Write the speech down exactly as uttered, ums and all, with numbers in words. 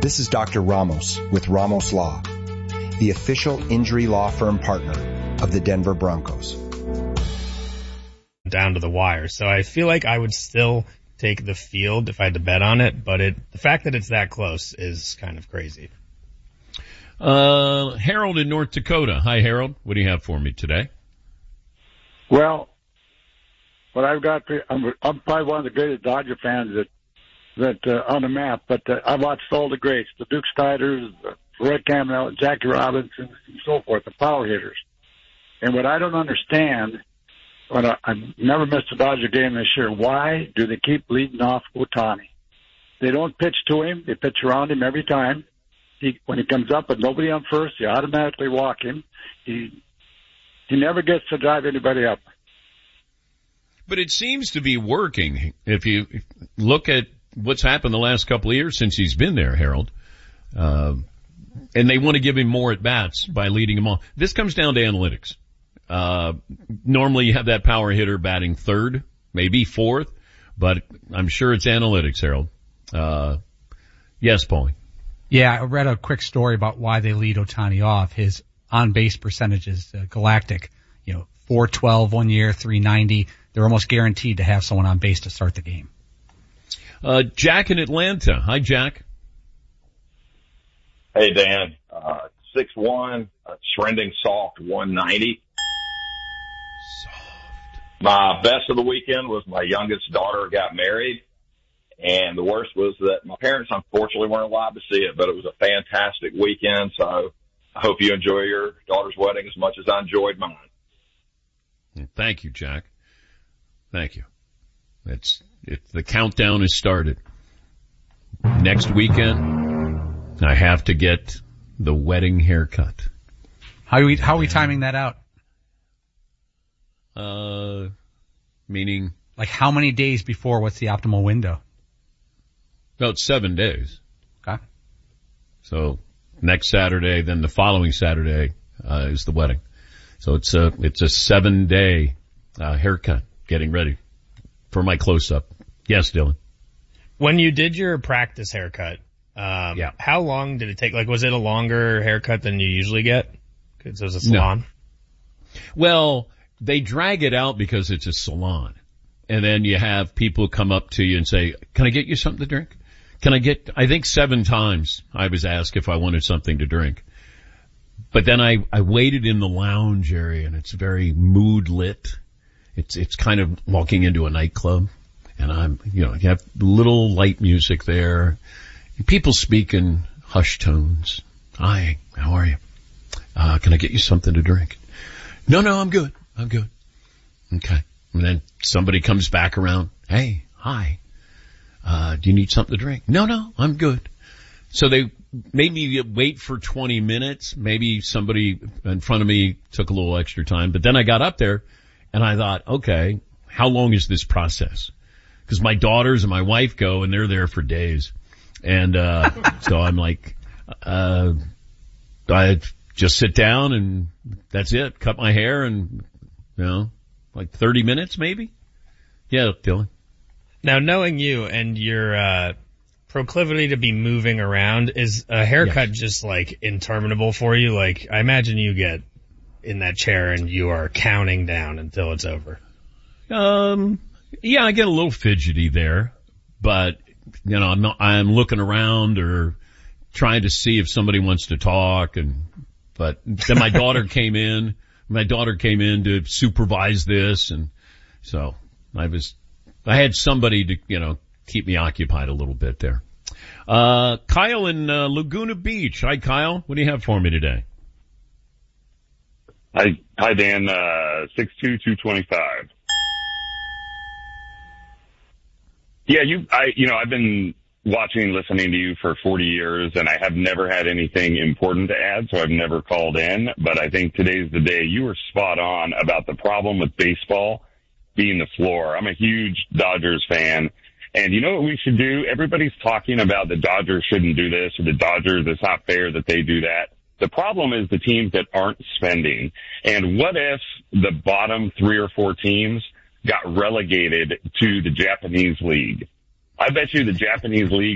This is Doctor Ramos with Ramos Law, the official injury law firm partner of the Denver Broncos. Down to the wire. So I feel like I would still take the field if I had to bet on it, but it, the fact that it's that close is kind of crazy. Uh, Harold in North Dakota. Hi, Harold. What do you have for me today? Well, what I've got, I'm, I'm probably one of the greatest Dodger fans that, that, uh, on the map, but, uh, I watched all the greats, the Duke Steiners, the Red Campbell, Jackie Robinson, and so forth, the power hitters. And what I don't understand, when I, I've never missed a Dodger game this year, why do they keep leading off Ohtani? They don't pitch to him. They pitch around him every time. He, when he comes up with nobody on first, they automatically walk him. He, he never gets to drive anybody up. But it seems to be working. If you look at what's happened the last couple of years since he's been there, Harold, uh, and they want to give him more at-bats by leading him on. This comes down to analytics. Uh, normally you have that power hitter batting third, maybe fourth, but I'm sure it's analytics, Harold. Uh, yes, Paulie. Yeah, I read a quick story about why they lead Ohtani off. His on-base percentage is uh, galactic. You know, four twelve one year, three ninety. They're almost guaranteed to have someone on base to start the game. Uh, Jack in Atlanta. Hi, Jack. Hey, Dan. Uh, six one, uh, trending soft one ninety. Soft. My best of the weekend was my youngest daughter got married. And the worst was that my parents, unfortunately, weren't allowed to see it, but it was a fantastic weekend. So I hope you enjoy your daughter's wedding as much as I enjoyed mine. Thank you, Jack. Thank you. It's, it, the countdown has started. Next weekend, I have to get the wedding haircut. How are we, how are we timing that out? Uh, meaning? Like how many days before? What's the optimal window? About seven days. Okay. So next Saturday, then the following Saturday, uh, is the wedding. So it's a, it's a seven day, uh, haircut getting ready for my close up. Yes, Dylan. When you did your practice haircut, um, yeah. how long did it take? Like, was it a longer haircut than you usually get? Cause it was a salon. No. Well, they drag it out because it's a salon. And then you have people come up to you and say, can I get you something to drink? Can I get, I think seven times I was asked if I wanted something to drink. But then I, I waited in the lounge area and it's very mood lit. It's, it's kind of walking into a nightclub and I'm, you know, you have little light music there. People speak in hushed tones. Hi, how are you? Uh, can I get you something to drink? No, no, I'm good. I'm good. Okay. And then somebody comes back around. Hey, hi. Uh, do you need something to drink? No, no, I'm good. So they made me wait for twenty minutes. Maybe somebody in front of me took a little extra time. But then I got up there and I thought, okay, how long is this process? Because my daughters and my wife go and they're there for days. And, uh, so I'm like, uh, I just sit down and that's it. Cut my hair and, you know, like thirty minutes maybe? Yeah, Dylan. Now, knowing you and your uh proclivity to be moving around, is a haircut yes. just like interminable for you? Like, I imagine you get in that chair and you are counting down until it's over. Um, yeah, I get a little fidgety there, but you know, I'm not, I'm looking around or trying to see if somebody wants to talk and, but then my daughter came in. My daughter came in to supervise this, and so I was, I had somebody to, you know, keep me occupied a little bit there. Uh, Kyle in uh, Laguna Beach. Hi, Kyle. What do you have for me today? Hi, hi, Dan. Uh, six two, two twenty-five. Yeah, you, I, you know, I've been watching and listening to you for forty years, and I have never had anything important to add, so I've never called in. But I think today's the day. You were spot on about the problem with baseball being the floor. I'm a huge Dodgers fan, and you know what we should do? Everybody's talking about the Dodgers shouldn't do this, or the Dodgers, it's not fair that they do that. The problem is the teams that aren't spending. And what if the bottom three or four teams got relegated to the Japanese league? I bet you the Japanese league